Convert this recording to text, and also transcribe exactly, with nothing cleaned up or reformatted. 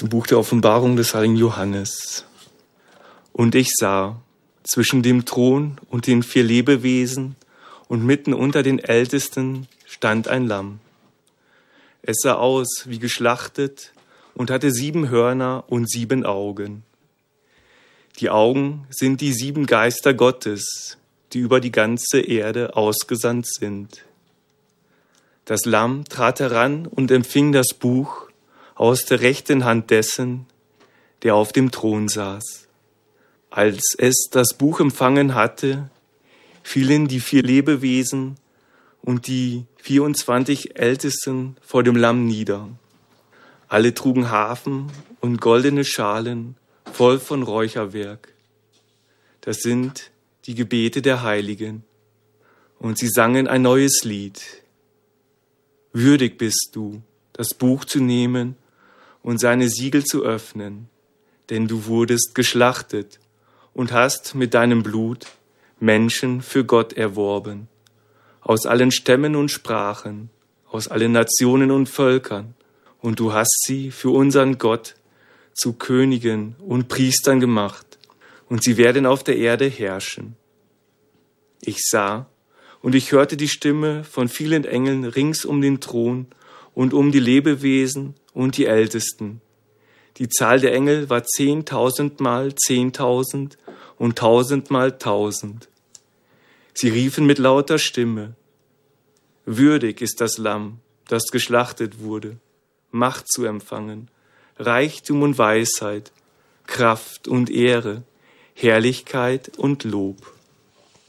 dem Buch der Offenbarung des heiligen Johannes. Und ich sah zwischen dem Thron und den vier Lebewesen und mitten unter den Ältesten stand ein Lamm. Es sah aus wie geschlachtet und hatte sieben Hörner und sieben Augen. Die Augen sind die sieben Geister Gottes, die über die ganze Erde ausgesandt sind. Das Lamm trat heran und empfing das Buch aus der rechten Hand dessen, der auf dem Thron saß. Als es das Buch empfangen hatte, fielen die vier Lebewesen und die vierundzwanzig Ältesten vor dem Lamm nieder. Alle trugen Harfen und goldene Schalen voll von Räucherwerk. Das sind die Gebete der Heiligen. Und sie sangen ein neues Lied. Würdig bist du, das Buch zu nehmen und seine Siegel zu öffnen, denn du wurdest geschlachtet und hast mit deinem Blut Menschen für Gott erworben, aus allen Stämmen und Sprachen, aus allen Nationen und Völkern, und du hast sie für unseren Gott zu Königen und Priestern gemacht, und sie werden auf der Erde herrschen. Ich sah und ich hörte die Stimme von vielen Engeln rings um den Thron und um die Lebewesen und die Ältesten. Die Zahl der Engel war zehntausend mal zehntausend und tausend mal tausend. Sie riefen mit lauter Stimme: Würdig ist das Lamm, das geschlachtet wurde, Macht zu empfangen, Reichtum und Weisheit, Kraft und Ehre, Herrlichkeit und Lob.